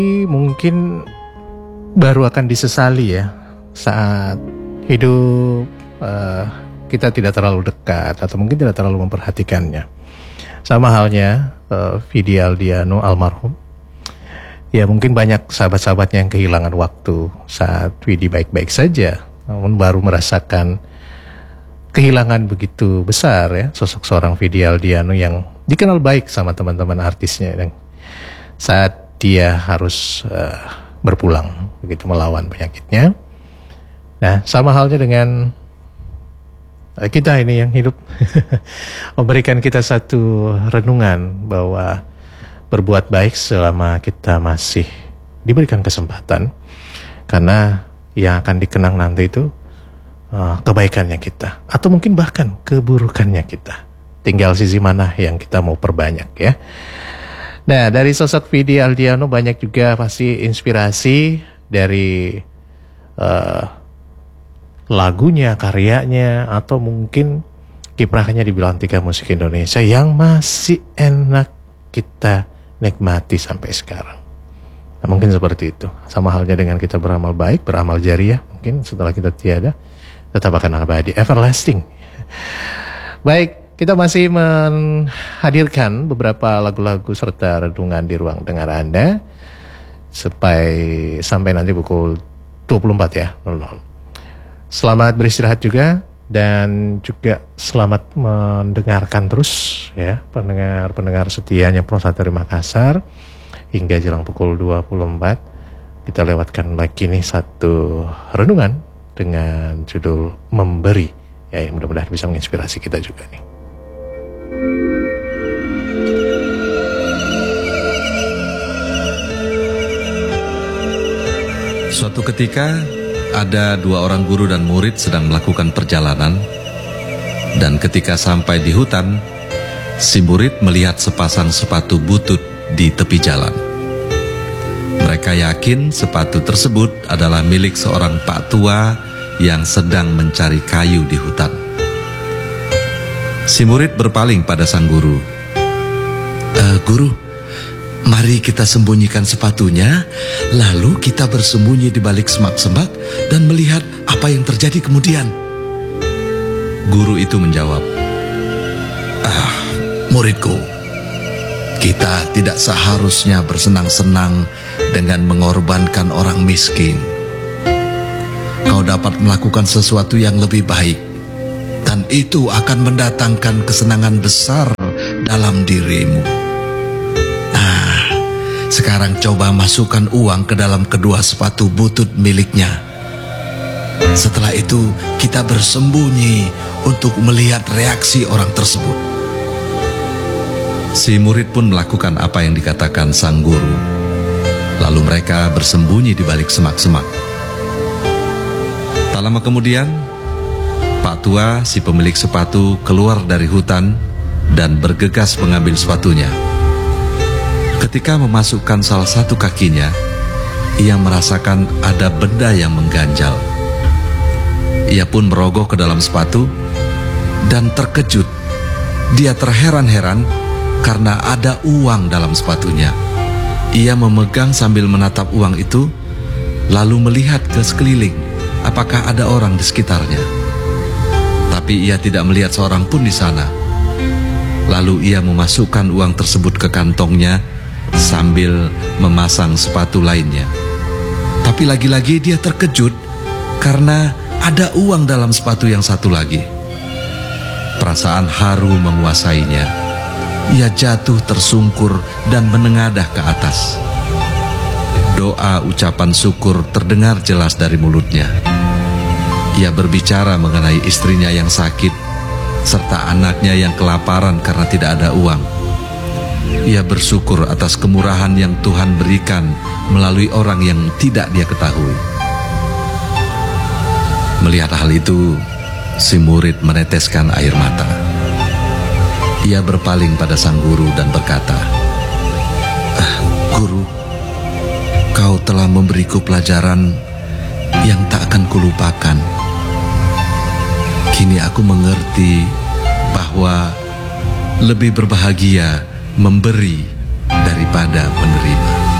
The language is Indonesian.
Mungkin baru akan disesali ya saat hidup kita tidak terlalu dekat atau mungkin tidak terlalu memperhatikannya. Sama halnya Vidi Aldiano almarhum. Ya mungkin banyak sahabat-sahabatnya yang kehilangan waktu saat Vidi baik-baik saja, namun baru merasakan kehilangan begitu besar ya sosok seorang Vidi Aldiano yang dikenal baik sama teman-teman artisnya dan saat dia harus berpulang begitu melawan penyakitnya. Nah, sama halnya dengan kita ini yang hidup memberikan kita satu renungan bahwa berbuat baik selama kita masih diberikan kesempatan, karena yang akan dikenang nanti itu kebaikannya kita atau mungkin bahkan keburukannya kita. Tinggal sisi mana yang kita mau perbanyak ya. Nah, dari sosok Vidi Aldiano banyak juga pasti inspirasi dari lagunya, karyanya, atau mungkin kiprahnya di belantika musik Indonesia yang masih enak kita nikmati sampai sekarang. Nah, mungkin seperti itu. Sama halnya dengan kita beramal baik, beramal jariah, mungkin setelah kita tiada tetap akan abadi, everlasting. Baik, kita masih menghadirkan beberapa lagu-lagu serta renungan di ruang dengar Anda sampai nanti pukul 24 ya, 00. Selamat beristirahat juga dan juga selamat mendengarkan terus ya pendengar setianya Pro 1 dari Makassar hingga jelang pukul 24. Kita lewatkan lagi nih satu renungan dengan judul Memberi ya, yang mudah-mudahan bisa menginspirasi kita juga nih. Suatu ketika ada dua orang guru dan murid sedang melakukan perjalanan, dan ketika sampai di hutan, si murid melihat sepasang sepatu butut di tepi jalan. Mereka yakin sepatu tersebut adalah milik seorang pak tua yang sedang mencari kayu di hutan. Si murid berpaling pada sang guru. Guru, mari kita sembunyikan sepatunya, lalu kita bersembunyi di balik semak-semak dan melihat apa yang terjadi kemudian. Guru itu menjawab, muridku, kita tidak seharusnya bersenang-senang dengan mengorbankan orang miskin. Kau dapat melakukan sesuatu yang lebih baik, dan itu akan mendatangkan kesenangan besar dalam dirimu. Sekarang coba masukkan uang ke dalam kedua sepatu butut miliknya. Setelah itu kita bersembunyi untuk melihat reaksi orang tersebut. Si murid pun melakukan apa yang dikatakan sang guru. Lalu mereka bersembunyi di balik semak-semak. Tak lama kemudian, Pak Tua, si pemilik sepatu, keluar dari hutan dan bergegas mengambil sepatunya. Ketika memasukkan salah satu kakinya, ia merasakan ada benda yang mengganjal. Ia pun merogoh ke dalam sepatu dan terkejut. Dia terheran-heran karena ada uang dalam sepatunya. Ia memegang sambil menatap uang itu, lalu melihat ke sekeliling apakah ada orang di sekitarnya. Tapi ia tidak melihat seorang pun di sana. Lalu ia memasukkan uang tersebut ke kantongnya sambil memasang sepatu lainnya. Tapi lagi-lagi dia terkejut karena ada uang dalam sepatu yang satu lagi. Perasaan haru menguasainya. Ia jatuh tersungkur dan menengadah ke atas. Doa ucapan syukur terdengar jelas dari mulutnya. Ia berbicara mengenai istrinya yang sakit serta anaknya yang kelaparan karena tidak ada uang. Ia bersyukur atas kemurahan yang Tuhan berikan melalui orang yang tidak dia ketahui. Melihat hal itu, si murid meneteskan air mata. Ia berpaling pada sang guru dan berkata, Guru, kau telah memberiku pelajaran yang tak akan kulupakan. Kini aku mengerti bahwa lebih berbahagia memberi daripada menerima.